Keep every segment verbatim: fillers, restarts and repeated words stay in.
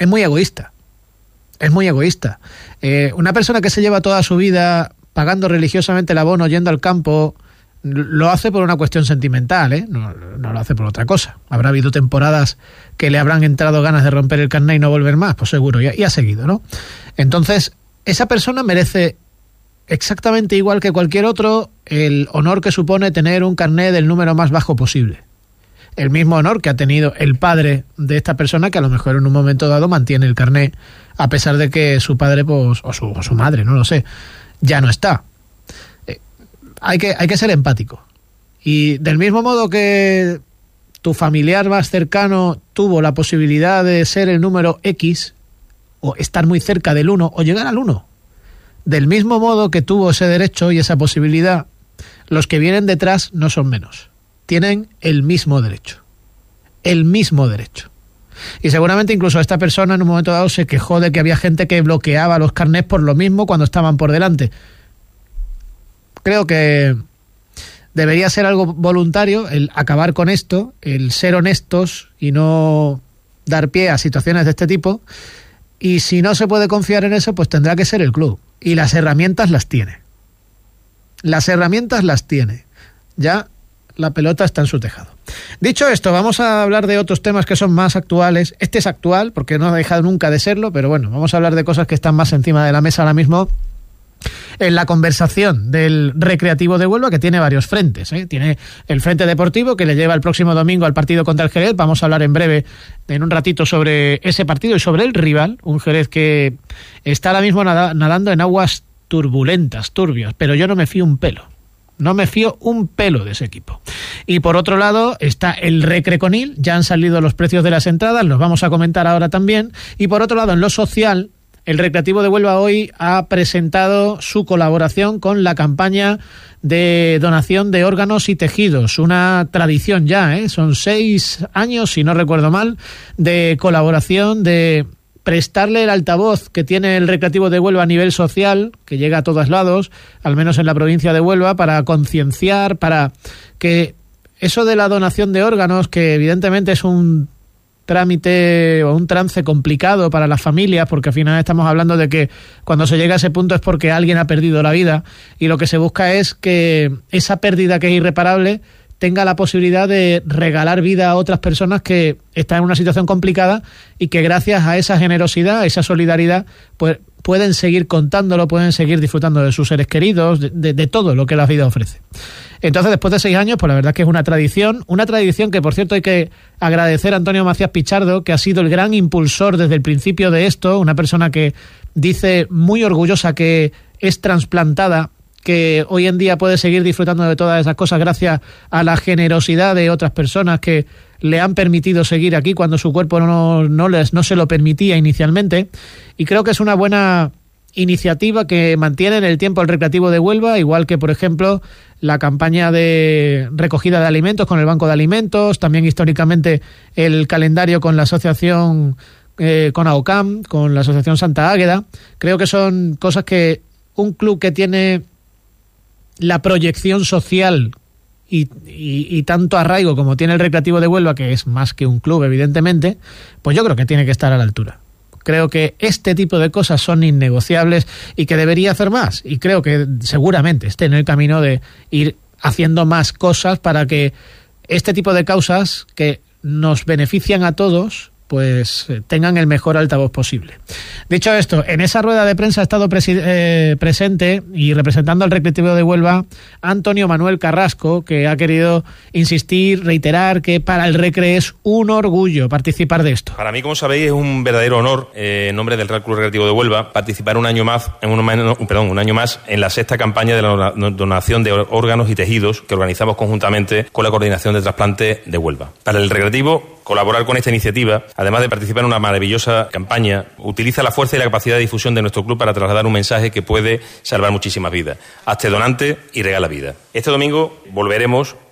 es muy egoísta. Es muy egoísta. Eh, una persona que se lleva toda su vida pagando religiosamente el abono, yendo al campo, lo hace por una cuestión sentimental, ¿eh? No, no lo hace por otra cosa. Habrá habido temporadas que le habrán entrado ganas de romper el carné y no volver más, pues seguro, y, y ha seguido, ¿no? Entonces, esa persona merece exactamente igual que cualquier otro el honor que supone tener un carné del número más bajo posible. El mismo honor que ha tenido el padre de esta persona, que a lo mejor en un momento dado mantiene el carné, a pesar de que su padre, pues, o su, o su madre, no lo sé, ya no está. Eh, hay que, hay que ser empático. Y del mismo modo que tu familiar más cercano tuvo la posibilidad de ser el número X, o estar muy cerca del uno, o llegar al uno, del mismo modo que tuvo ese derecho y esa posibilidad, los que vienen detrás no son menos. Tienen el mismo derecho. El mismo derecho. Y seguramente incluso esta persona en un momento dado se quejó de que había gente que bloqueaba los carnés por lo mismo cuando estaban por delante. Creo que debería ser algo voluntario el acabar con esto, el ser honestos y no dar pie a situaciones de este tipo. Y si no se puede confiar en eso, pues tendrá que ser el club. Y las herramientas las tiene. Las herramientas las tiene. Ya la pelota está en su tejado. Dicho esto, vamos a hablar de otros temas que son más actuales. Este es actual, porque no ha dejado nunca de serlo, pero bueno, vamos a hablar de cosas que están más encima de la mesa ahora mismo en la conversación del Recreativo de Huelva, que tiene varios frentes, ¿eh? Tiene el frente deportivo, que le lleva el próximo domingo al partido contra el Jerez. Vamos a hablar en breve, en un ratito, sobre ese partido y sobre el rival, un Jerez que está ahora mismo nada, nadando en aguas turbulentas, turbias, pero yo no me fío un pelo. No me fío un pelo de ese equipo. Y por otro lado está el Recre Conil. Ya han salido los precios de las entradas, los vamos a comentar ahora también. Y por otro lado, en lo social, el Recreativo de Huelva hoy ha presentado su colaboración con la campaña de donación de órganos y tejidos. Una tradición ya, ¿eh? Son seis años, si no recuerdo mal, de colaboración, de prestarle el altavoz que tiene el Recreativo de Huelva a nivel social, que llega a todos lados, al menos en la provincia de Huelva, para concienciar, para que eso de la donación de órganos, que evidentemente es un trámite o un trance complicado para las familias, porque al final estamos hablando de que cuando se llega a ese punto es porque alguien ha perdido la vida, y lo que se busca es que esa pérdida, que es irreparable, tenga la posibilidad de regalar vida a otras personas que están en una situación complicada y que gracias a esa generosidad, a esa solidaridad, pues pueden seguir contándolo, pueden seguir disfrutando de sus seres queridos, de, de, de todo lo que la vida ofrece. Entonces, después de seis años, pues la verdad es que es una tradición, una tradición que, por cierto, hay que agradecer a Antonio Macías Pichardo, que ha sido el gran impulsor desde el principio de esto, una persona que dice muy orgullosa que es trasplantada, que hoy en día puede seguir disfrutando de todas esas cosas gracias a la generosidad de otras personas que le han permitido seguir aquí cuando su cuerpo no, no, les, no se lo permitía inicialmente. Y creo que es una buena iniciativa que mantiene en el tiempo el Recreativo de Huelva, igual que, por ejemplo, la campaña de recogida de alimentos con el Banco de Alimentos, también históricamente el calendario con la asociación, eh, con AOCAM, con la Asociación Santa Águeda. Creo que son cosas que un club que tiene la proyección social y, y, y tanto arraigo como tiene el Recreativo de Huelva, que es más que un club, evidentemente, pues yo creo que tiene que estar a la altura. Creo que este tipo de cosas son innegociables y que debería hacer más. Y creo que seguramente esté en el camino de ir haciendo más cosas para que este tipo de causas que nos benefician a todos, pues tengan el mejor altavoz posible. Dicho esto, en esa rueda de prensa ha estado presi- eh, presente y representando al Recreativo de Huelva Antonio Manuel Carrasco, que ha querido insistir, reiterar que para el Recre es un orgullo participar de esto. Para mí, como sabéis, es un verdadero honor, eh, en nombre del Real Club Recreativo de Huelva, participar un año más, en un, perdón, un año más en la sexta campaña de la donación de órganos y tejidos que organizamos conjuntamente con la Coordinación de Trasplante de Huelva. Para el Recreativo, colaborar con esta iniciativa, además de participar en una maravillosa campaña, utiliza la fuerza y la capacidad de difusión de nuestro club para trasladar un mensaje que puede salvar muchísimas vidas. Hazte donante y regala vida. Este domingo volveremos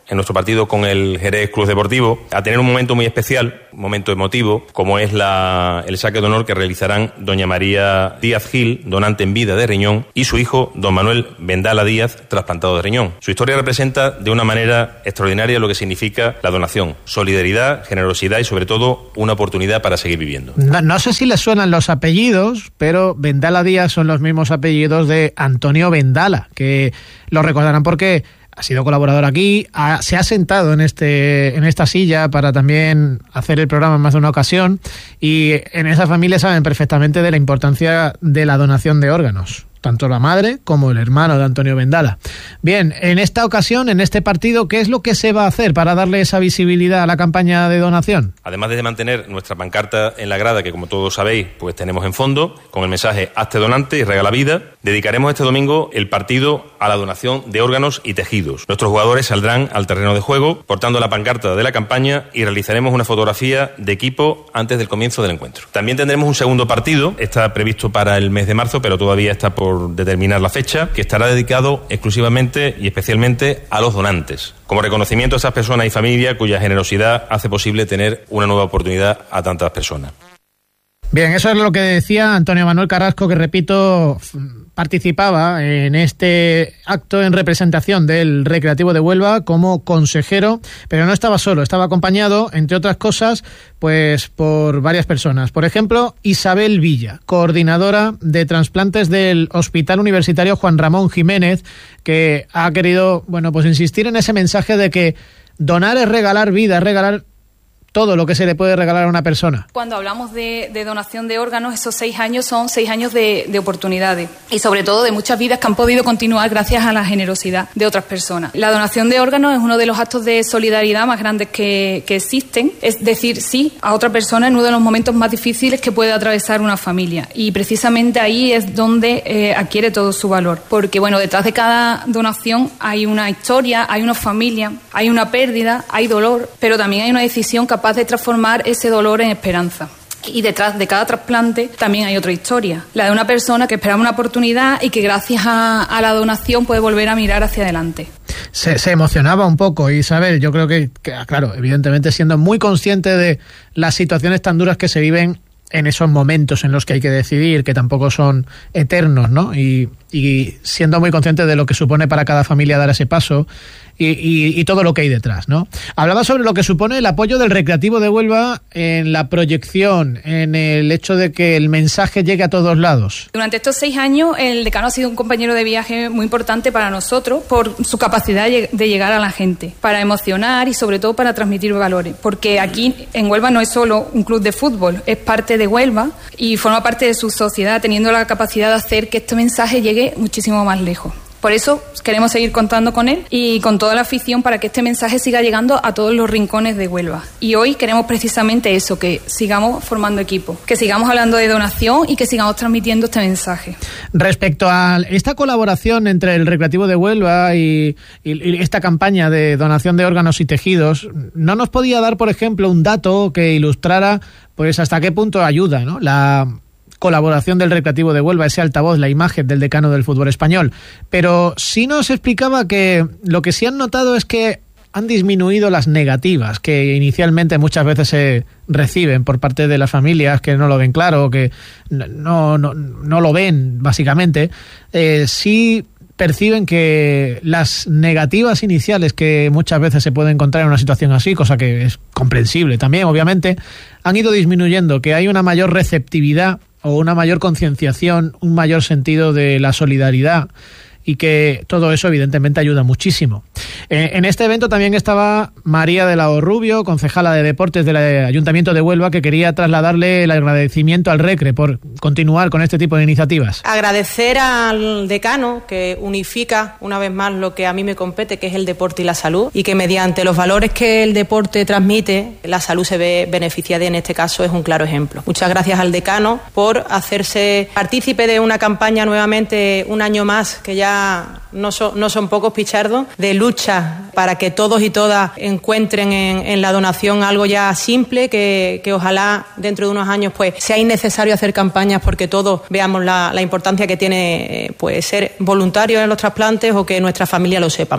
en nuestro partido con el Jerez Club Deportivo a tener un momento muy especial, un momento emotivo, como es la, el saque de honor que realizarán doña María Díaz Gil, donante en vida de riñón, y su hijo, don Manuel Vendala Díaz, trasplantado de riñón. Su historia representa de una manera extraordinaria lo que significa la donación, solidaridad, generosidad y sobre todo una oportunidad para seguir viviendo. No, no sé si les suenan los apellidos, pero Vendala Díaz son los mismos apellidos de Antonio Vendala, que lo recordarán porque ha sido colaborador aquí, ha, se ha sentado en este en esta silla para también hacer el programa en más de una ocasión, y en esa familia saben perfectamente de la importancia de la donación de órganos, tanto la madre como el hermano de Antonio Vendala. Bien, en esta ocasión, en este partido, ¿qué es lo que se va a hacer para darle esa visibilidad a la campaña de donación? Además de mantener nuestra pancarta en la grada, que como todos sabéis, pues tenemos en fondo, con el mensaje "Hazte donante y regala vida", dedicaremos este domingo el partido a la donación de órganos y tejidos. Nuestros jugadores saldrán al terreno de juego portando la pancarta de la campaña y realizaremos una fotografía de equipo antes del comienzo del encuentro. También tendremos un segundo partido, está previsto para el mes de marzo, pero todavía está por determinar la fecha, que estará dedicado exclusivamente y especialmente a los donantes, como reconocimiento a esas personas y familias cuya generosidad hace posible tener una nueva oportunidad a tantas personas. Bien, eso es lo que decía Antonio Manuel Carrasco, que repito, participaba en este acto en representación del Recreativo de Huelva como consejero, pero no estaba solo, estaba acompañado, entre otras cosas, pues por varias personas. Por ejemplo, Isabel Villa, coordinadora de trasplantes del Hospital Universitario Juan Ramón Jiménez, que ha querido, bueno, pues insistir en ese mensaje de que donar es regalar vida, es regalar todo lo que se le puede regalar a una persona. Cuando hablamos de, de donación de órganos, esos seis años son seis años de, de oportunidades y sobre todo de muchas vidas que han podido continuar gracias a la generosidad de otras personas. La donación de órganos es uno de los actos de solidaridad más grandes que, que existen, es decir, sí a otra persona en uno de los momentos más difíciles que puede atravesar una familia, y precisamente ahí es donde eh, adquiere todo su valor, porque bueno, detrás de cada donación hay una historia, hay una familia, hay una pérdida, hay dolor, pero también hay una decisión capaz capaz de transformar ese dolor en esperanza. Y detrás de cada trasplante también hay otra historia, la de una persona que esperaba una oportunidad y que gracias a, a la donación puede volver a mirar hacia adelante. Se, se emocionaba un poco, Isabel. Yo creo que, que, claro, evidentemente siendo muy consciente de las situaciones tan duras que se viven en esos momentos en los que hay que decidir, que tampoco son eternos, ¿no? Y, y siendo muy consciente de lo que supone para cada familia dar ese paso y, y, y todo lo que hay detrás, ¿no? Hablaba sobre lo que supone el apoyo del Recreativo de Huelva en la proyección, en el hecho de que el mensaje llegue a todos lados. Durante estos seis años, el decano ha sido un compañero de viaje muy importante para nosotros por su capacidad de llegar a la gente, para emocionar y sobre todo para transmitir valores, porque aquí en Huelva no es solo un club de fútbol, es parte de Huelva y forma parte de su sociedad, teniendo la capacidad de hacer que este mensaje llegue muchísimo más lejos. Por eso queremos seguir contando con él y con toda la afición para que este mensaje siga llegando a todos los rincones de Huelva. Y hoy queremos precisamente eso, que sigamos formando equipo, que sigamos hablando de donación y que sigamos transmitiendo este mensaje. Respecto a esta colaboración entre el Recreativo de Huelva y, y, y esta campaña de donación de órganos y tejidos, ¿no nos podía dar, por ejemplo, un dato que ilustrara pues hasta qué punto ayuda, ¿no?, la colaboración del Recreativo de Huelva, ese altavoz, la imagen del decano del fútbol español? Pero sí nos explicaba que lo que sí han notado es que han disminuido las negativas que inicialmente muchas veces se reciben por parte de las familias que no lo ven claro, que no, no, no lo ven básicamente. Eh, sí perciben que las negativas iniciales que muchas veces se puede encontrar en una situación así, cosa que es comprensible también, obviamente, han ido disminuyendo, que hay una mayor receptividad o una mayor concienciación, un mayor sentido de la solidaridad, y que todo eso evidentemente ayuda muchísimo. Eh, en este evento también estaba María de la O Rubio, concejala de Deportes del Ayuntamiento de Huelva, que quería trasladarle el agradecimiento al Recre por continuar con este tipo de iniciativas. Agradecer al decano, que unifica una vez más lo que a mí me compete, que es el deporte y la salud, y que mediante los valores que el deporte transmite, la salud se ve beneficiada, y en este caso es un claro ejemplo. Muchas gracias al decano por hacerse partícipe de una campaña nuevamente un año más, que ya no son, no son pocos, Pichardo, de lucha para que todos y todas encuentren en, en la donación algo ya simple, que, que ojalá dentro de unos años pues sea innecesario hacer campañas porque todos veamos la, la importancia que tiene pues ser voluntarios en los trasplantes, o que nuestra familia lo sepan.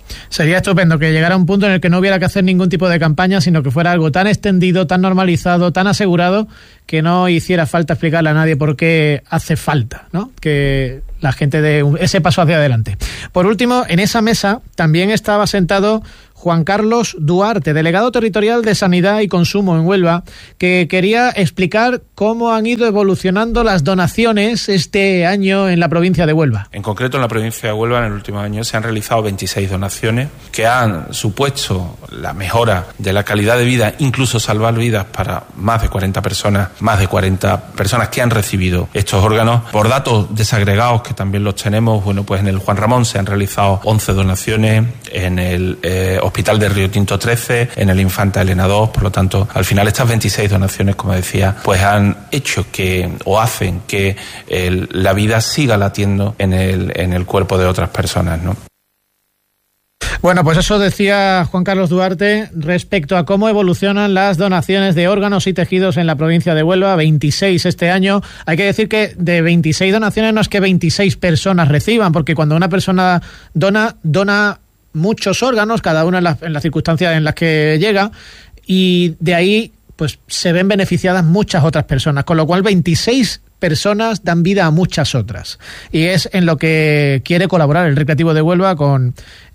Sería estupendo que llegara un punto en el que no hubiera que hacer ningún tipo de campaña, sino que fuera algo tan extendido, tan normalizado, tan asegurado, que no hiciera falta explicarle a nadie por qué hace falta, ¿no? Que la gente dé ese paso hacia adelante. Por último, en esa mesa también estaba sentado Juan Carlos Duarte, delegado territorial de Sanidad y Consumo en Huelva, que quería explicar cómo han ido evolucionando las donaciones este año en la provincia de Huelva. En concreto, en la provincia de Huelva, en el último año, se han realizado veintiséis donaciones que han supuesto la mejora de la calidad de vida, incluso salvar vidas para más de cuarenta personas, más de cuarenta personas que han recibido estos órganos. Por datos desagregados, que también los tenemos, bueno, pues en el Juan Ramón se han realizado once donaciones, en el eh, Hospital de Río Tinto trece, en el Infanta Elena dos, por lo tanto, al final estas veintiséis donaciones, como decía, pues han hecho que, o hacen que el, la vida siga latiendo en el, en el cuerpo de otras personas, ¿no? Bueno, pues eso decía Juan Carlos Duarte respecto a cómo evolucionan las donaciones de órganos y tejidos en la provincia de Huelva, veintiséis este año. Hay que decir que de veintiséis donaciones no es que veintiséis personas reciban, porque cuando una persona dona, dona muchos órganos, cada uno en las, en las circunstancias en las que llega, y de ahí pues se ven beneficiadas muchas otras personas, con lo cual veintiséis personas dan vida a muchas otras. Y es en lo que quiere colaborar el Recreativo de Huelva con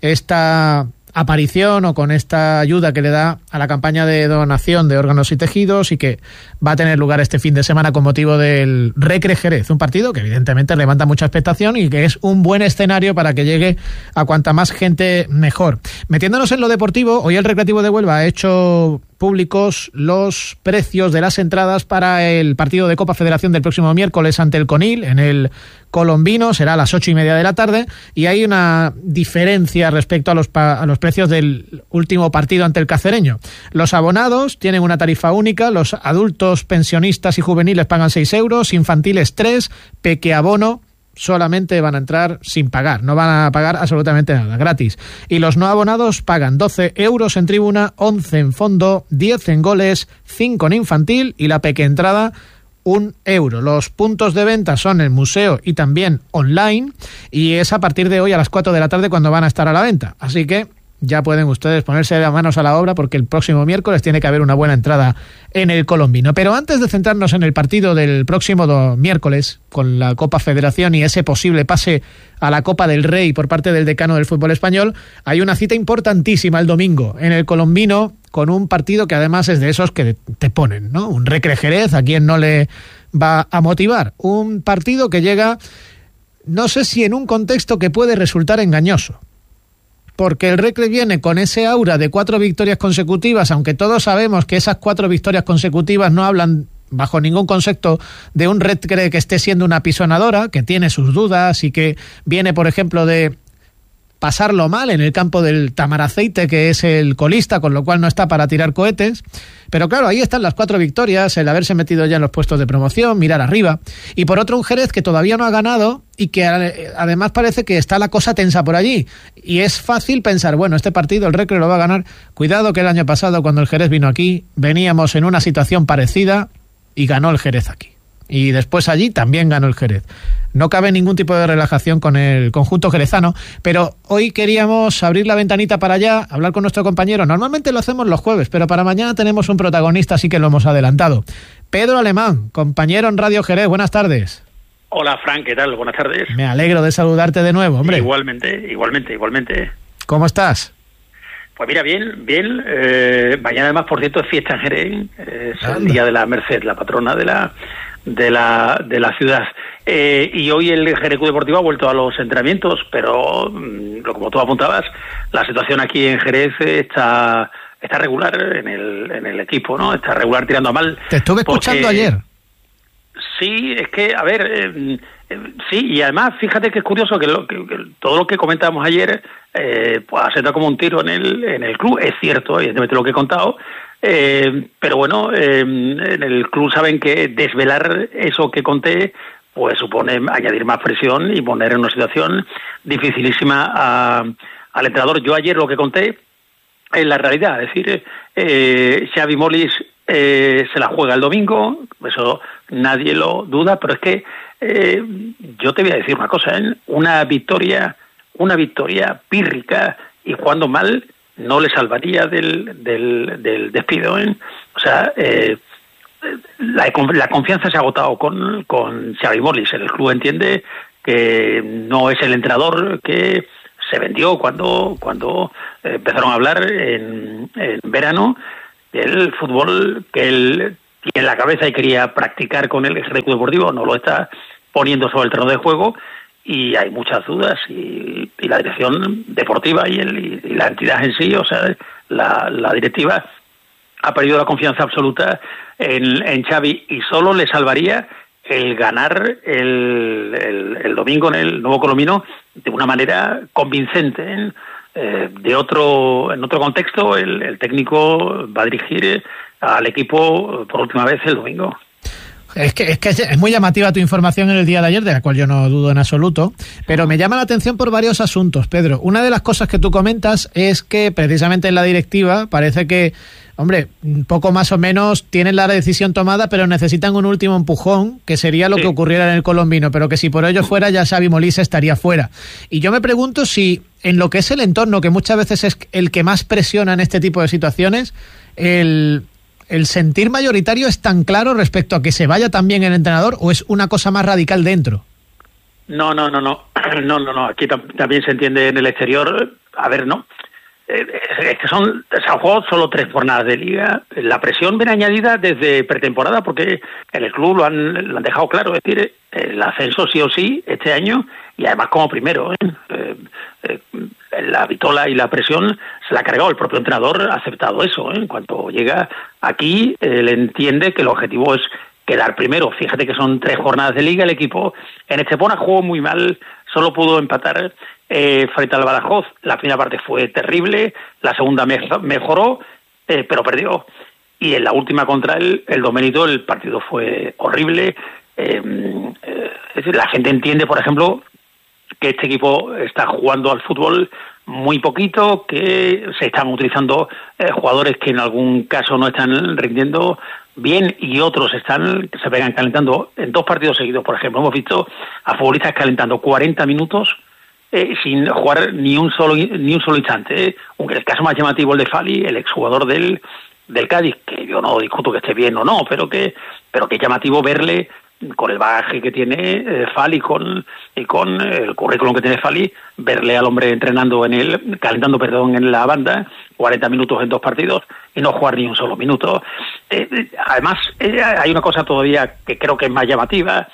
esta aparición o con esta ayuda que le da a la campaña de donación de órganos y tejidos, y que va a tener lugar este fin de semana con motivo del Recre Jerez, un partido que evidentemente levanta mucha expectación y que es un buen escenario para que llegue a cuanta más gente mejor. Metiéndonos en lo deportivo, hoy el Recreativo de Huelva ha hecho públicos los precios de las entradas para el partido de Copa Federación del próximo miércoles ante el Conil en el Colombino. Será a las ocho y media de la tarde, y hay una diferencia respecto a los, a los precios del último partido ante el Cacereño. Los abonados tienen una tarifa única, los adultos, pensionistas y juveniles pagan seis euros, infantiles tres, pequeabono solamente van a entrar sin pagar, no van a pagar absolutamente nada, gratis. Y los no abonados pagan doce euros en tribuna, once en fondo, diez en goles, cinco en infantil y la pequeñentrada un euro. Los puntos de venta son el museo y también online, y es a partir de hoy a las cuatro de la tarde cuando van a estar a la venta. Así que ya pueden ustedes ponerse las manos a la obra, porque el próximo miércoles tiene que haber una buena entrada en el Colombino. Pero antes de centrarnos en el partido del próximo do- miércoles con la Copa Federación y ese posible pase a la Copa del Rey por parte del decano del fútbol español, hay una cita importantísima el domingo en el Colombino, con un partido que además es de esos que te ponen, ¿no? Un Recre Jerez, a quien no le va a motivar. Un partido que llega, no sé si en un contexto que puede resultar engañoso, porque el Recre viene con ese aura de cuatro victorias consecutivas, aunque todos sabemos que esas cuatro victorias consecutivas no hablan bajo ningún concepto de un Recre que esté siendo una pisonadora, que tiene sus dudas y que viene, por ejemplo, de pasarlo mal en el campo del Tamaraceite, que es el colista, con lo cual no está para tirar cohetes. Pero claro, ahí están las cuatro victorias, el haberse metido ya en los puestos de promoción, mirar arriba. Y por otro, un Jerez que todavía no ha ganado y que además parece que está la cosa tensa por allí. Y es fácil pensar, bueno, este partido el Recre lo va a ganar. Cuidado que el año pasado, cuando el Jerez vino aquí, veníamos en una situación parecida y ganó el Jerez aquí. Y después allí también ganó el Jerez. No cabe ningún tipo de relajación con el conjunto jerezano, pero hoy queríamos abrir la ventanita para allá, hablar con nuestro compañero. Normalmente lo hacemos los jueves, pero para mañana tenemos un protagonista, así que lo hemos adelantado. Pedro Alemán, compañero en Radio Jerez, buenas tardes. Hola, Fran, ¿qué tal? Buenas tardes. Me alegro de saludarte de nuevo, hombre. Igualmente, igualmente, igualmente. ¿Cómo estás? Pues mira, bien, bien. Eh, mañana además, por cierto, es fiesta en Jerez. Eh, es el Día de la Merced, la patrona de la de la de la ciudad. Eh, y hoy el Jerez Club Deportivo ha vuelto a los entrenamientos, pero mm, como tú apuntabas, la situación aquí en Jerez está está regular en el en el equipo, ¿no? Está regular tirando a mal. Te estuve escuchando porque, ayer. Sí, es que, a ver, eh, eh, sí, y además, fíjate que es curioso que, lo, que, que todo lo que comentábamos ayer, eh, pues ha sentado como un tiro en el en el club. Es cierto, evidentemente lo que he contado, eh, pero bueno, eh, en el club saben que desvelar eso que conté pues supone añadir más presión y poner en una situación dificilísima a, al entrenador. Yo ayer lo que conté es la realidad, es decir, eh, Xavi Molis eh, se la juega el domingo, eso nadie lo duda, pero es que eh, yo te voy a decir una cosa, ¿eh? una victoria, una victoria pírrica y jugando mal no le salvaría del, del, del despido, ¿eh? O sea, eh, la, la confianza se ha agotado con, con Xavi Molins. El club entiende que no es el entrenador que se vendió cuando cuando empezaron a hablar en, en verano del fútbol que él tiene en la cabeza y quería practicar con el Ejecutivo Deportivo. No lo está poniendo sobre el terreno de juego y hay muchas dudas y, y la dirección deportiva y, el, y la entidad en sí, o sea, la, la directiva ha perdido la confianza absoluta en, en Xavi y solo le salvaría el ganar el, el, el domingo en el Nuevo Colombino de una manera convincente, ¿eh? Eh, de otro en otro contexto el, el técnico va a dirigir al equipo por última vez el domingo. Es que, es que es muy llamativa tu información en el día de ayer, de la cual yo no dudo en absoluto, pero me llama la atención por varios asuntos, Pedro. Una de las cosas que tú comentas es que precisamente en la directiva parece que, hombre, poco más o menos tienen la decisión tomada, pero necesitan un último empujón, que sería lo sí. que ocurriera en el Colombino, pero que si por ello fuera ya Xavi Molins estaría fuera. Y yo me pregunto si en lo que es el entorno, que muchas veces es el que más presiona en este tipo de situaciones, el... ¿el sentir mayoritario es tan claro respecto a que se vaya también el entrenador o es una cosa más radical dentro? No, no, no, no, no, no, no. Aquí tam- también se entiende en el exterior. A ver, no. Eh, es que son, se han jugado solo tres jornadas de liga. La presión viene añadida desde pretemporada porque en el club lo han, lo han dejado claro. Es decir, el ascenso sí o sí este año y además como primero, ¿eh? Eh, eh, la vitola y la presión se la ha cargado el propio entrenador, ha aceptado eso, ¿eh? En cuanto llega aquí, él entiende que el objetivo es quedar primero. Fíjate que son tres jornadas de liga, el equipo en Estepona jugó muy mal, solo pudo empatar eh, frente al Badajoz. La primera parte fue terrible, la segunda me- mejoró, eh, pero perdió. Y en la última contra él, el Domenito, el partido fue horrible. Eh, eh, es decir, la gente entiende, por ejemplo, que este equipo está jugando al fútbol muy poquito, que se están utilizando eh, jugadores que en algún caso no están rindiendo bien y otros están se pegan calentando en dos partidos seguidos. Por ejemplo, hemos visto a futbolistas calentando cuarenta minutos eh, sin jugar ni un solo ni un solo instante. ¿eh? El caso más llamativo el de Fali, el exjugador del del Cádiz, que yo no discuto que esté bien o no, pero que pero que es llamativo verle con el bagaje que tiene eh, Fali con, y con el currículum que tiene Fali, verle al hombre entrenando en el, calentando perdón en la banda, cuarenta minutos en dos partidos y no jugar ni un solo minuto. Eh, además, eh, hay una cosa todavía que creo que es más llamativa.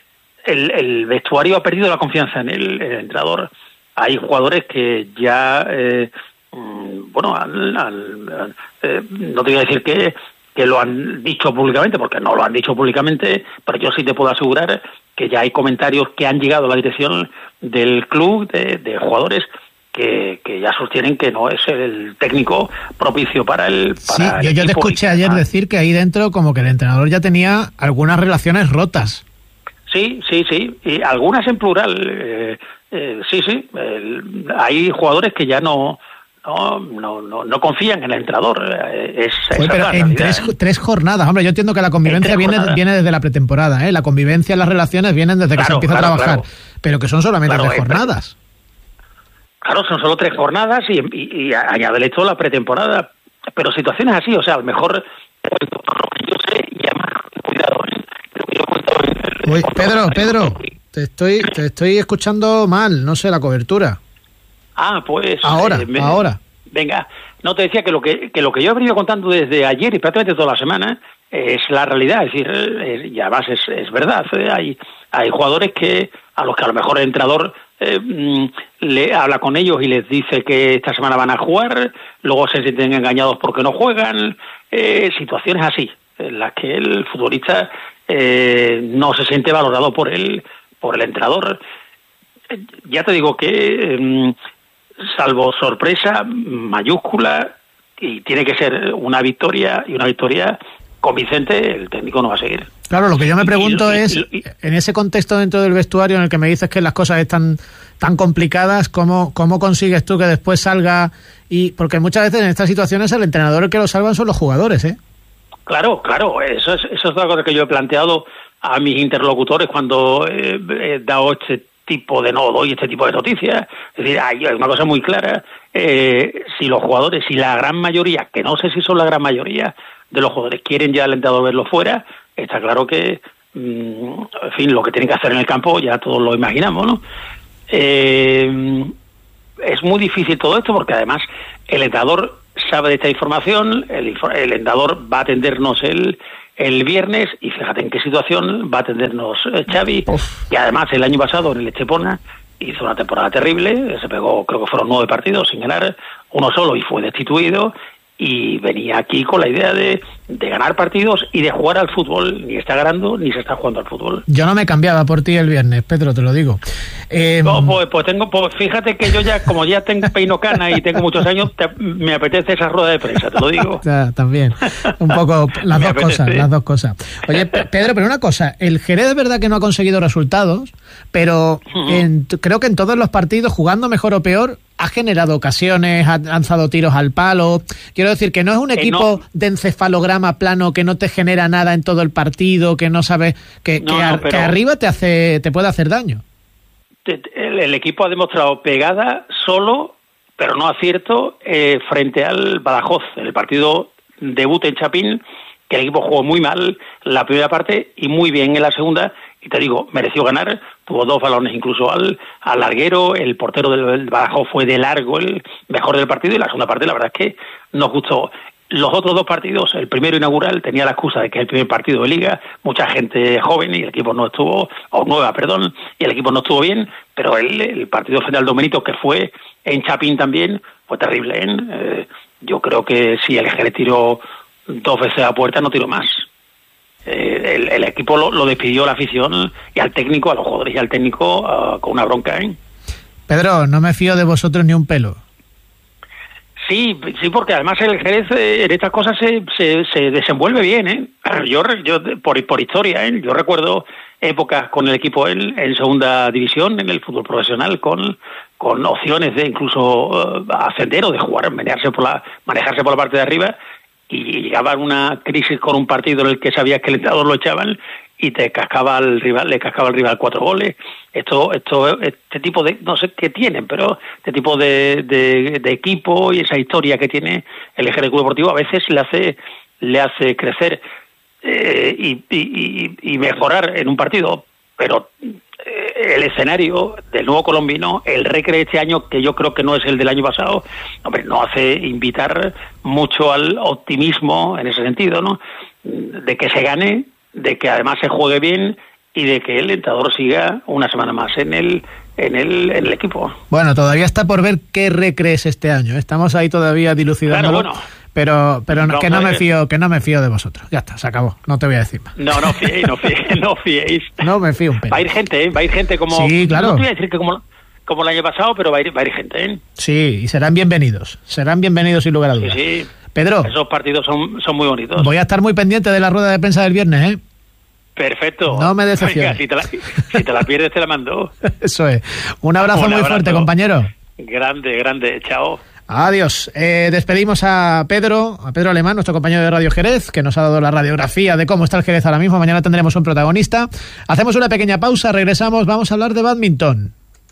El, el vestuario ha perdido la confianza en el, en el entrenador. Hay jugadores que ya, eh, bueno, al, al, al, eh, no te voy a decir que que lo han dicho públicamente, porque no lo han dicho públicamente, pero yo sí te puedo asegurar que ya hay comentarios que han llegado a la dirección del club, de, de jugadores, que, que ya sostienen que no es el técnico propicio para el para Sí, el yo, yo te escuché y, ayer ah, decir que ahí dentro como que el entrenador ya tenía algunas relaciones rotas. Sí, sí, sí, y algunas en plural. Eh, eh, sí, sí, el, hay jugadores que ya no... No, no, no, no confían en el entrenador. Es, Oye, es pero en tres, tres jornadas, hombre, yo entiendo que la convivencia viene, viene desde la pretemporada, ¿eh? La convivencia en las relaciones vienen desde que claro, se empieza claro, a trabajar, claro. Pero que son solamente claro, tres jornadas. Claro, son solo tres jornadas y, y, y añádele esto la pretemporada. Pero situaciones así, o sea, a lo mejor, por lo que yo sé, y además, cuidado, ¿eh? Uy, Pedro, Pedro, te estoy, te estoy escuchando mal, no sé, la cobertura. Ah, pues... Ahora, eh, me, ahora. Venga, no te decía que lo que, que lo que yo he venido contando desde ayer y prácticamente toda la semana es la realidad, es decir, eh, y además es, es verdad, eh, hay, hay jugadores que a los que a lo mejor el entrenador eh, le habla con ellos y les dice que esta semana van a jugar, luego se sienten engañados porque no juegan, eh, situaciones así, en las que el futbolista eh, no se siente valorado por el, por el entrenador. Eh, ya te digo que... Eh, salvo sorpresa mayúscula, y tiene que ser una victoria, y una victoria convincente, el técnico no va a seguir. Claro, lo que yo me pregunto y, y, es, y, y, en ese contexto dentro del vestuario en el que me dices que las cosas están tan complicadas, ¿cómo, cómo consigues tú que después salga? Y porque muchas veces en estas situaciones el entrenador el que lo salvan son los jugadores, ¿eh? Claro, claro, eso es, eso es una cosa que yo he planteado a mis interlocutores cuando eh, he dado este tipo de no doy este tipo de noticias. Es decir, hay una cosa muy clara, eh, si los jugadores, si la gran mayoría, que no sé si son la gran mayoría de los jugadores, quieren ya al entrenador verlo fuera, está claro que, mmm, en fin, lo que tienen que hacer en el campo ya todos lo imaginamos, ¿no? Eh, es muy difícil todo esto porque además el entrenador sabe de esta información, el, el entrenador va a atendernos el, el viernes y fíjate en qué situación va a atendernos Xavi, y además el año pasado en el Estepona hizo una temporada terrible, se pegó, creo que fueron nueve partidos sin ganar, uno solo y fue destituido, y venía aquí con la idea de, de ganar partidos y de jugar al fútbol. Ni está ganando ni se está jugando al fútbol. Yo no me cambiaba por ti el viernes, Pedro, te lo digo. Eh... No, pues, pues tengo, pues fíjate que yo ya, como ya tengo peino cana y tengo muchos años, te, me apetece esa rueda de prensa, te lo digo. Ya, también, un poco las dos apetece. cosas, las dos cosas. Oye, Pedro, pero una cosa, el Jerez es verdad que no ha conseguido resultados, pero uh-huh. en, creo que en todos los partidos, jugando mejor o peor, ha generado ocasiones, ha lanzado tiros al palo. Quiero decir que no es un equipo eh, no. de encefalograma plano que no te genera nada en todo el partido, que no sabes que, no, que, no, que arriba te hace te puede hacer daño. El, el equipo ha demostrado pegada solo, pero no acierto, eh, frente al Badajoz. En el partido debut en Chapín, que el equipo jugó muy mal la primera parte y muy bien en la segunda. Y te digo, mereció ganar, tuvo dos balones incluso al, al larguero, el portero del Badajoz fue de largo el mejor del partido, y la segunda parte la verdad es que nos gustó. Los otros dos partidos, el primero inaugural tenía la excusa de que es el primer partido de Liga, mucha gente joven y el equipo no estuvo, o nueva, perdón, y el equipo no estuvo bien, pero el, el partido frente al Domenito, que fue en Chapín también, fue terrible, ¿eh? Eh, yo creo que si el Jerez tiró dos veces a puerta, no tiró más. Eh, el, el equipo lo, lo despidió la afición y al técnico, a los jugadores y al técnico uh, con una bronca, ¿eh? Pedro, no me fío de vosotros ni un pelo. Sí, sí, porque además el Jerez eh, en estas cosas se, se, se desenvuelve bien, ¿eh? Yo, yo por, por historia, ¿eh? Yo recuerdo épocas con el equipo en, en segunda división, en el fútbol profesional, con, con opciones de incluso uh, ascender o de jugar, manejarse por la, manejarse por la parte de arriba, y llegaba una crisis con un partido en el que sabías que el entrenador lo echaban y te cascaba al rival, le cascaba al rival cuatro goles. Esto, esto, este tipo de, no sé qué tienen, pero este tipo de, de, de equipo y esa historia que tiene el Jerez Club Deportivo a veces le hace, le hace crecer eh, y, y, y mejorar en un partido, pero eh, el escenario del nuevo colombino, el Recre este año, que yo creo que no es el del año pasado, hombre, no hace invitar mucho al optimismo en ese sentido, ¿no? De que se gane, de que además se juegue bien y de que el entrenador siga una semana más en el en el en el equipo. Bueno, todavía está por ver qué Recre es este año. Estamos ahí todavía dilucidándolo. Claro, bueno. Pero, pero no, que no me fío, que no me fío de vosotros. Ya está, se acabó. No te voy a decir más. No, no fiéis, no fiéis, no fiéis. No me fío un pelo. Va a ir gente, ¿eh? Va a ir gente como... Sí, claro. No te voy a decir que como, como el año pasado, pero va a ir, va a ir gente, ¿eh? Sí, y serán bienvenidos. Serán bienvenidos sin lugar a dudas. Sí, sí. Pedro. Esos partidos son, son muy bonitos. Voy a estar muy pendiente de la rueda de prensa del viernes, ¿eh? Perfecto. No me decepciones. Venga, si te la, si te la pierdes, te la mando. Eso es. Un abrazo Un muy abrazo. fuerte, compañero. Grande, grande. Chao. Adiós. Eh, despedimos a Pedro, a Pedro Alemán, nuestro compañero de Radio Jerez, que nos ha dado la radiografía de cómo está el Jerez ahora mismo. Mañana tendremos un protagonista. Hacemos una pequeña pausa, regresamos, vamos a hablar de bádminton.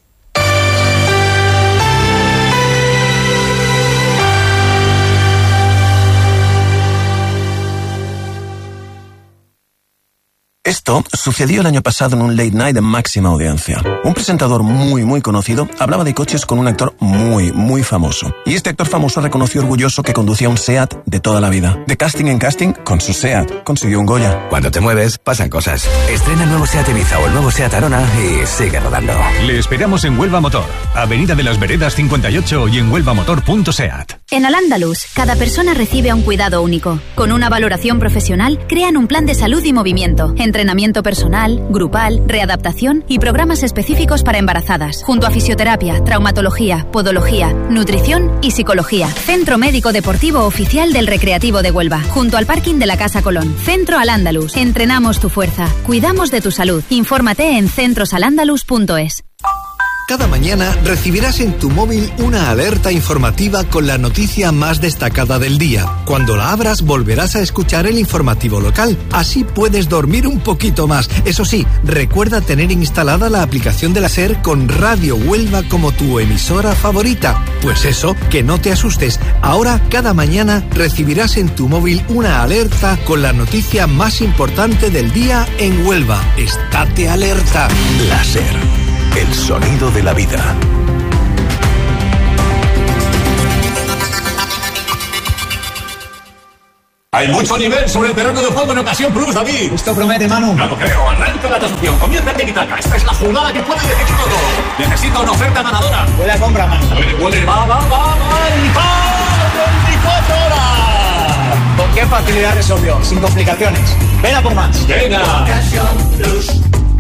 Esto sucedió el año pasado en un late night de máxima audiencia. Un presentador muy, muy conocido hablaba de coches con un actor muy, muy famoso. Y este actor famoso reconoció orgulloso que conducía un SEAT de toda la vida. De casting en casting, con su SEAT, consiguió un Goya. Cuando te mueves, pasan cosas. Estrena el nuevo SEAT Ibiza o el nuevo SEAT Arona y sigue rodando. Le esperamos en Huelva Motor, Avenida de las Veredas cincuenta y ocho y en huelvamotor punto seat. En Al-Ándalus, cada persona recibe un cuidado único. Con una valoración profesional, crean un plan de salud y movimiento, entrenamiento personal, grupal, readaptación y programas específicos para embarazadas, junto a fisioterapia, traumatología, podología, nutrición y psicología. Centro Médico Deportivo Oficial del Recreativo de Huelva, junto al parking de la Casa Colón. Centro Al-Ándalus. Entrenamos tu fuerza, cuidamos de tu salud. Infórmate en centros al ándalus punto es. Cada mañana recibirás en tu móvil una alerta informativa con la noticia más destacada del día. Cuando la abras volverás a escuchar el informativo local. Así puedes dormir un poquito más. Eso sí, recuerda tener instalada la aplicación de la SER con Radio Huelva como tu emisora favorita. Pues eso, que no te asustes. Ahora, cada mañana recibirás en tu móvil una alerta con la noticia más importante del día en Huelva. Estate alerta. La SER. El sonido de la vida. Hay mucho nivel sobre el terreno de juego en Ocasión Plus, David. Esto promete, Manu. No lo creo. Arranca la tasación. Comienza el tiki-taka. Esta es la jugada que puede decidirlo todo. Necesito una oferta ganadora. Huele a compra, Manu. Huele, huele. Va, va, va, va. Y va. veinticuatro horas. ¿Con qué facilidad resolvió? Sin complicaciones. Ven a por más. Venga. Ocasión Plus.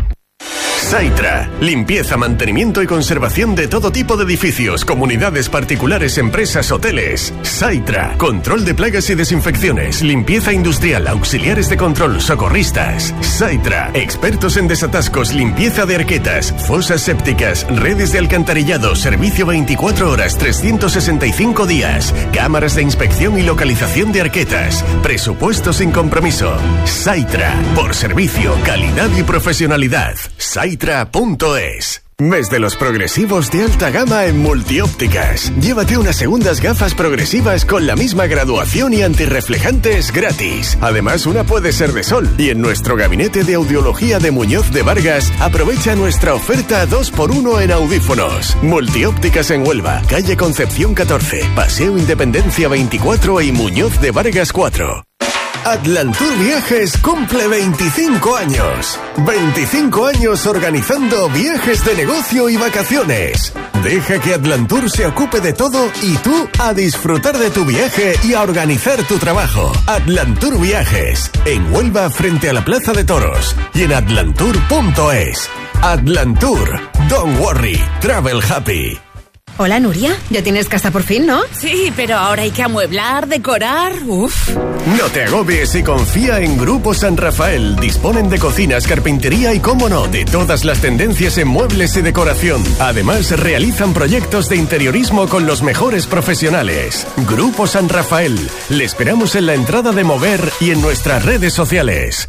Saitra, limpieza, mantenimiento y conservación de todo tipo de edificios, comunidades particulares, empresas, hoteles. Saitra, control de plagas y desinfecciones, limpieza industrial, auxiliares de control, socorristas. Saitra, expertos en desatascos, limpieza de arquetas, fosas sépticas, redes de alcantarillado, servicio veinticuatro horas, trescientos sesenta y cinco días, cámaras de inspección y localización de arquetas, presupuesto sin compromiso. Saitra, por servicio, calidad y profesionalidad. Saitra punto es. Mes de los progresivos de alta gama en Multiópticas. Llévate unas segundas gafas progresivas con la misma graduación y antirreflejantes gratis. Además, una puede ser de sol. Y en nuestro gabinete de audiología de Muñoz de Vargas, aprovecha nuestra oferta dos por uno en audífonos. Multiópticas en Huelva, calle Concepción catorce, Paseo Independencia veinticuatro y Muñoz de Vargas cuatro. Atlantur Viajes cumple veinticinco años. veinticinco años organizando viajes de negocio y vacaciones. Deja que Atlantur se ocupe de todo y tú a disfrutar de tu viaje y a organizar tu trabajo. Atlantur Viajes, en Huelva frente a la Plaza de Toros y en atlantur punto es. Atlantur, don't worry, travel happy. Hola, Nuria. Ya tienes casa por fin, ¿no? Sí, pero ahora hay que amueblar, decorar... Uf. No te agobies y confía en Grupo San Rafael. Disponen de cocinas, carpintería y, cómo no, de todas las tendencias en muebles y decoración. Además, realizan proyectos de interiorismo con los mejores profesionales. Grupo San Rafael. Le esperamos en la entrada de Mover y en nuestras redes sociales.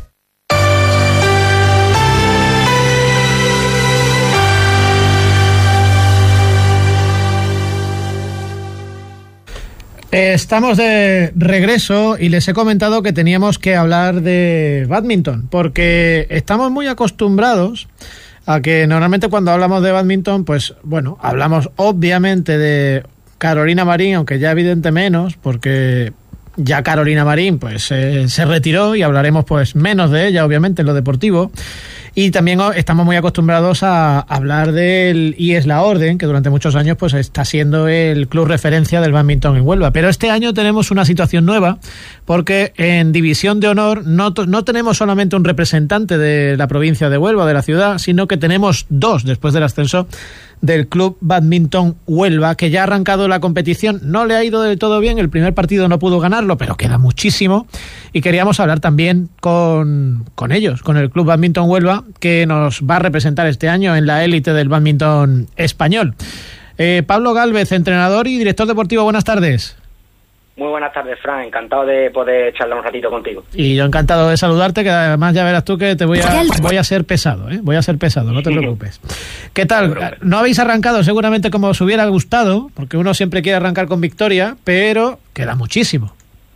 Estamos de regreso y les he comentado que teníamos que hablar de bádminton, porque estamos muy acostumbrados a que normalmente cuando hablamos de bádminton, pues bueno, hablamos obviamente de Carolina Marín, aunque ya evidente menos, porque ya Carolina Marín pues eh, se retiró y hablaremos pues menos de ella, obviamente, en lo deportivo. Y también estamos muy acostumbrados a hablar del I E S La Orden, que durante muchos años pues está siendo el club referencia del bádminton en Huelva. Pero este año tenemos una situación nueva, porque en División de Honor no, no tenemos solamente un representante de la provincia de Huelva, de la ciudad, sino que tenemos dos después del ascenso del Club Bádminton Huelva, que ya ha arrancado la competición. No le ha ido del todo bien, el primer partido no pudo ganarlo, pero queda muchísimo, y queríamos hablar también con, con ellos, con el Club Bádminton Huelva, que nos va a representar este año en la élite del bádminton español. Eh, Pablo Gálvez, entrenador y director deportivo, buenas tardes. Muy buenas tardes, Fran. Encantado de poder charlar un ratito contigo. Y yo encantado de saludarte, que además ya verás tú que te voy a voy a ser pesado, ¿eh? Voy a ser pesado, no te preocupes. ¿Qué tal? No, no habéis arrancado seguramente como os hubiera gustado, porque uno siempre quiere arrancar con victoria, pero queda muchísimo.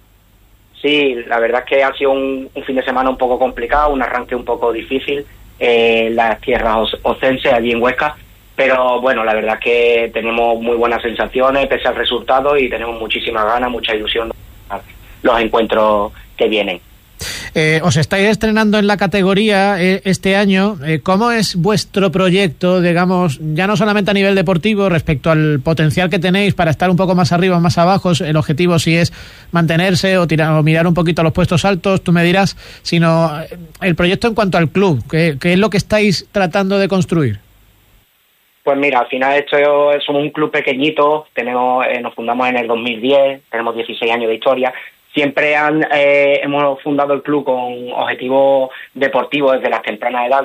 Sí, la verdad es que ha sido un, un fin de semana un poco complicado, un arranque un poco difícil en eh, las tierras ocenses, allí en Huesca. Pero bueno, la verdad es que tenemos muy buenas sensaciones pese al resultado y tenemos muchísimas ganas, mucha ilusión de los encuentros que vienen. Eh, os estáis estrenando en la categoría eh, este año. Eh, ¿Cómo es vuestro proyecto, digamos, ya no solamente a nivel deportivo, respecto al potencial que tenéis para estar un poco más arriba o más abajo? El objetivo si es mantenerse o, tirar, o mirar un poquito a los puestos altos, tú me dirás, sino el proyecto en cuanto al club, ¿qué, qué es lo que estáis tratando de construir? Pues mira, al final esto es un club pequeñito, tenemos eh, nos fundamos en el dos mil diez, tenemos dieciséis años de historia. Siempre han, eh, hemos fundado el club con objetivos deportivos desde las tempranas edades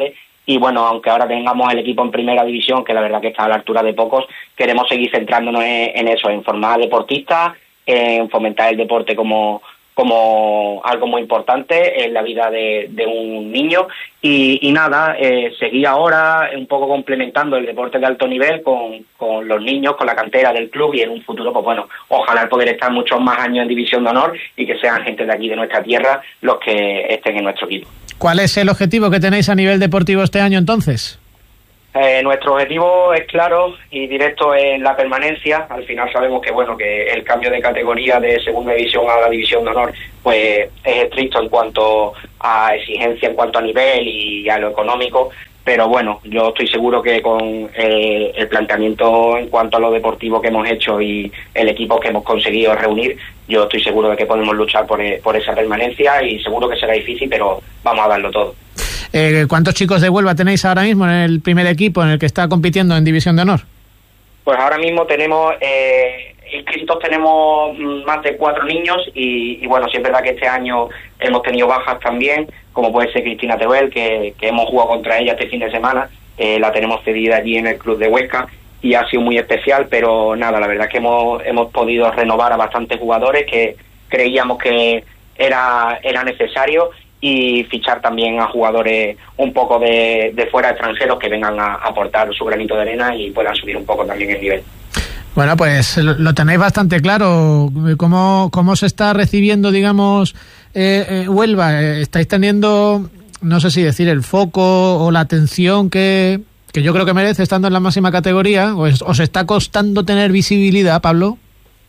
y bueno, aunque ahora tengamos el equipo en primera división, que la verdad que está a la altura de pocos, queremos seguir centrándonos en, en eso, en formar deportistas, en fomentar el deporte como como algo muy importante en la vida de, de un niño y, y nada, eh, seguir ahora un poco complementando el deporte de alto nivel con, con los niños, con la cantera del club y en un futuro, pues bueno, ojalá poder estar muchos más años en División de Honor y que sean gente de aquí, de nuestra tierra, los que estén en nuestro equipo. ¿Cuál es el objetivo que tenéis a nivel deportivo este año entonces? Eh, nuestro objetivo es claro y directo en la permanencia. Al final sabemos que bueno que el cambio de categoría de segunda división a la división de honor pues es estricto en cuanto a exigencia, en cuanto a nivel y a lo económico, pero bueno, yo estoy seguro que con eh, el planteamiento en cuanto a lo deportivo que hemos hecho y el equipo que hemos conseguido reunir, yo estoy seguro de que podemos luchar por, por esa permanencia y seguro que será difícil, pero vamos a darlo todo. Eh, ¿Cuántos chicos de Huelva tenéis ahora mismo en el primer equipo en el que está compitiendo en División de Honor? Pues ahora mismo tenemos, eh, inscritos tenemos más de cuatro niños y, y bueno, sí es verdad que este año hemos tenido bajas también, como puede ser Cristina Tehuel, que, que hemos jugado contra ella este fin de semana, eh, la tenemos cedida allí en el club de Huesca y ha sido muy especial, pero nada, la verdad es que hemos, hemos podido renovar a bastantes jugadores que creíamos que era, era necesario y fichar también a jugadores un poco de, de fuera, extranjeros, que vengan a aportar su granito de arena y puedan subir un poco también el nivel. Bueno, pues lo tenéis bastante claro. ¿Cómo, cómo se está recibiendo, digamos, eh, eh, Huelva? ¿Estáis teniendo, no sé si decir, el foco o la atención que, que yo creo que merece estando en la máxima categoría? ¿Os, os está costando tener visibilidad, Pablo?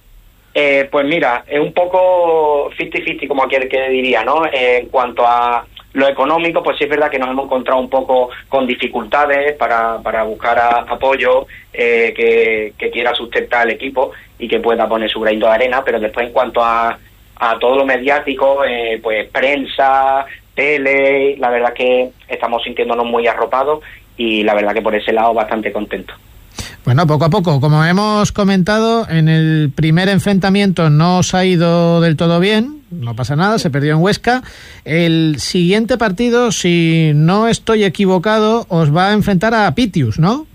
Eh, pues mira, es un poco cincuenta cincuenta, como aquel que diría, ¿no? Eh, en cuanto a lo económico, pues sí es verdad que nos hemos encontrado un poco con dificultades para, para buscar a, apoyo eh, que, que quiera sustentar el equipo y que pueda poner su granito de arena, pero después en cuanto a, a todo lo mediático, eh, pues prensa, tele, la verdad que estamos sintiéndonos muy arropados y la verdad que por ese lado bastante contentos. Bueno, poco a poco, como hemos comentado, en el primer enfrentamiento no os ha ido del todo bien, no pasa nada, se perdió en Huesca. El siguiente partido, si no estoy equivocado, os va a enfrentar a Pitius, ¿no?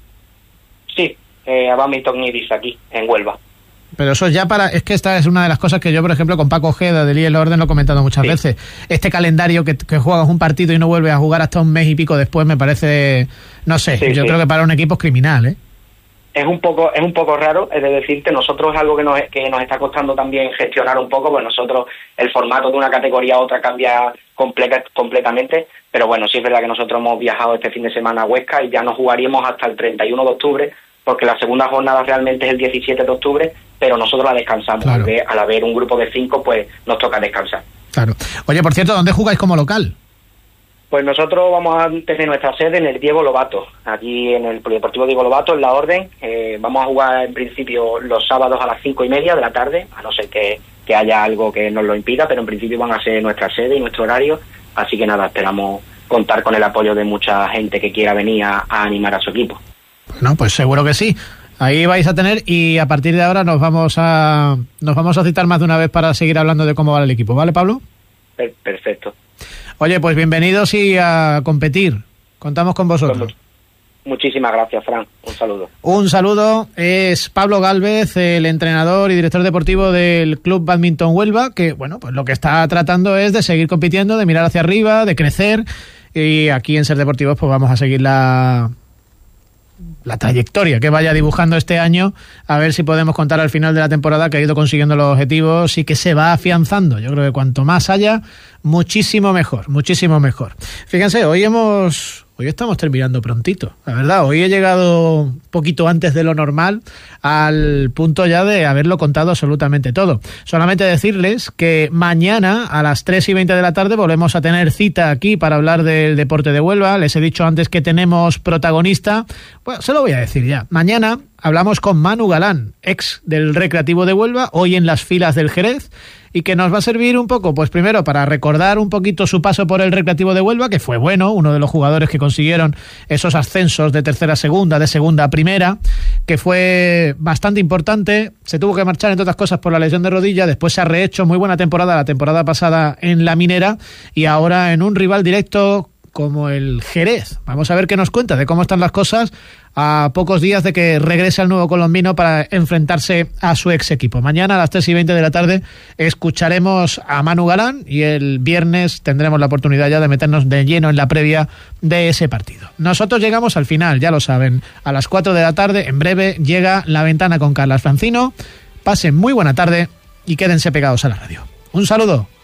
Sí, eh, a Badminton Iris aquí, en Huelva. Pero eso ya para... Es que esta es una de las cosas que yo, por ejemplo, con Paco Ojeda del I E L Orden lo he comentado muchas sí. veces. Este calendario que, que juegas un partido y no vuelves a jugar hasta un mes y pico después me parece... No sé, sí, yo sí. creo que para un equipo es criminal, ¿eh? Es un poco es un poco raro, es de decirte, nosotros es algo que nos, que nos está costando también gestionar un poco, pues nosotros el formato de una categoría a otra cambia completa, completamente, pero bueno, sí es verdad que nosotros hemos viajado este fin de semana a Huesca y ya no jugaríamos hasta el treinta y uno de octubre, porque la segunda jornada realmente es el diecisiete de octubre, pero nosotros la descansamos, claro. Porque al haber un grupo de cinco, pues nos toca descansar. Claro. Oye, por cierto, ¿dónde jugáis como local? Pues nosotros vamos a tener nuestra sede en el Diego Lobato, aquí en el Polideportivo Diego Lobato, en La Orden. Eh, vamos a jugar en principio los sábados a las cinco y media de la tarde, a no ser que, que haya algo que nos lo impida, pero en principio van a ser nuestra sede y nuestro horario. Así que nada, esperamos contar con el apoyo de mucha gente que quiera venir a, a animar a su equipo. Bueno, pues seguro que sí. Ahí vais a tener y a partir de ahora nos vamos a nos vamos a citar más de una vez para seguir hablando de cómo va el equipo, ¿vale, Pablo? Per- perfecto. Oye, pues bienvenidos y a competir. Contamos con vosotros. Pues muchísimas gracias, Fran. Un saludo. Un saludo. Es Pablo Gálvez, el entrenador y director deportivo del Club Badminton Huelva, que, bueno, pues lo que está tratando es de seguir compitiendo, de mirar hacia arriba, de crecer. Y aquí en Ser Deportivos pues vamos a seguir la... la trayectoria que vaya dibujando este año, a ver si podemos contar al final de la temporada que ha ido consiguiendo los objetivos y que se va afianzando. Yo creo que cuanto más haya, muchísimo mejor, muchísimo mejor. Fíjense, hoy hemos... Hoy estamos terminando prontito, la verdad. Hoy he llegado un poquito antes de lo normal al punto ya de haberlo contado absolutamente todo. Solamente decirles que mañana a las tres y veinte de la tarde volvemos a tener cita aquí para hablar del deporte de Huelva. Les he dicho antes que tenemos protagonista. Bueno, se lo voy a decir ya. Mañana hablamos con Manu Galán, ex del Recreativo de Huelva, hoy en las filas del Jerez, y que nos va a servir un poco, pues primero para recordar un poquito su paso por el Recreativo de Huelva, que fue bueno, uno de los jugadores que consiguieron esos ascensos de tercera a segunda, de segunda a primera, que fue bastante importante. Se tuvo que marchar, entre otras cosas, por la lesión de rodilla, después se ha rehecho muy buena temporada la temporada pasada en la Minera, y ahora en un rival directo como el Jerez. Vamos a ver qué nos cuenta de cómo están las cosas a pocos días de que regrese el nuevo colombino para enfrentarse a su ex equipo. Mañana a las tres y veinte de la tarde escucharemos a Manu Galán y el viernes tendremos la oportunidad ya de meternos de lleno en la previa de ese partido. Nosotros llegamos al final, ya lo saben, a las cuatro de la tarde. En breve llega La Ventana con Carlas Francino. Pasen muy buena tarde y quédense pegados a la radio. Un saludo.